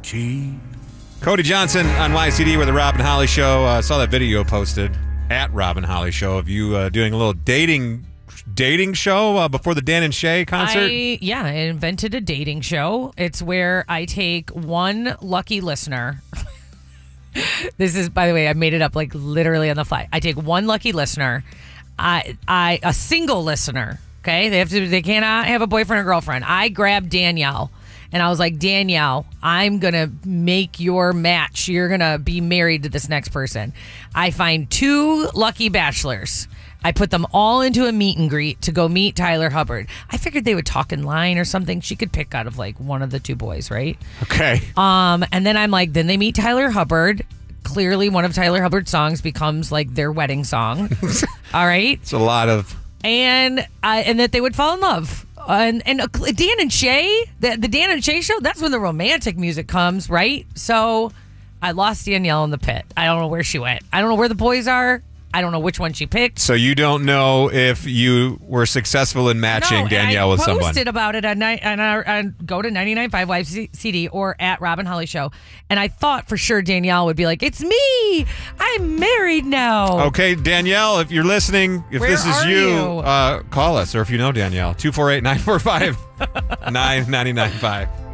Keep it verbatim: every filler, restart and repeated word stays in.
cheap. Cody Johnson on Y C D with the Rob and Holly Show. Uh, saw that video posted at Rob and Holly Show of you uh, doing a little dating dating show uh, before the Dan and Shay concert. I, yeah, I invented a dating show. It's where I take one lucky listener. This is, by the way, I made it up like literally on the fly. I take one lucky listener, I, I, a single listener. Okay, they have to. They cannot have a boyfriend or girlfriend. I grabbed Danielle. And I was like, Danielle, I'm going to make your match. You're going to be married to this next person. I find two lucky bachelors. I put them all into a meet and greet to go meet Tyler Hubbard. I figured they would talk in line or something. She could pick out of like one of the two boys, right? Okay. Um, and then I'm like, then they meet Tyler Hubbard. Clearly one of Tyler Hubbard's songs becomes like their wedding song. All right. It's a lot of... And, uh, and that they would fall in love. Uh, and and uh, Dan and Shay, the, the Dan and Shay show, that's when the romantic music comes, right? So I lost Danielle in the pit. I don't know where she went. I don't know where the boys are. I don't know which one she picked. So you don't know if you were successful in matching no, Danielle with someone. I posted about it on, on, our, on go to ninety-nine point five Y C D or at Robin Holly Show. And I thought for sure Danielle would be like, it's me. I'm married now. Okay, Danielle, if you're listening, if Where this is are you, you? Uh, call us. Or if you know Danielle, two four eight, nine four five, nine nine nine five.